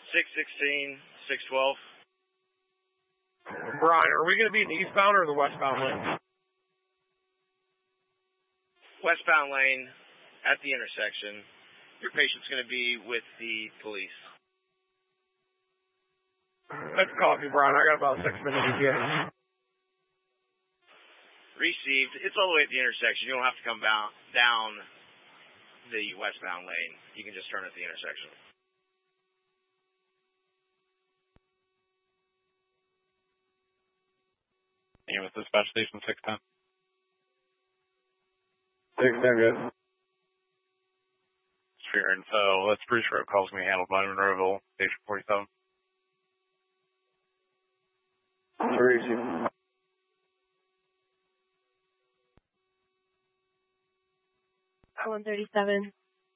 616, 612. Brian, are we going to be in the eastbound or the westbound lane? Westbound lane at the intersection. Your patient's going to be with the police. Let's copy, Brian. I got about 6 minutes to get. Received. It's all the way at the intersection. You don't have to come down the westbound lane. You can just turn at the intersection. And with dispatch station 610. 610, good. Sphere info. Let's pretty sure calls going to be handled by Monroeville, station 47. Receive. 137.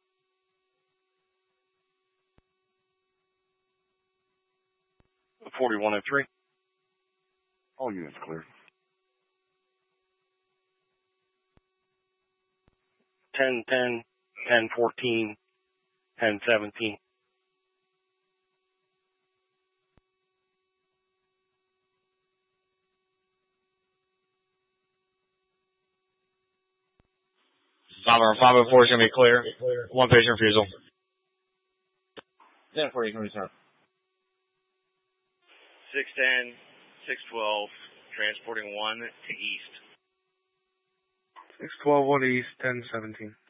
The 4103. All units clear. 1010, 1014, 1017. Bomber 504 is going to be clear. One patient refusal. 10-4, you can return. 610, 612, transporting one to east. 612, 1 east, 1017.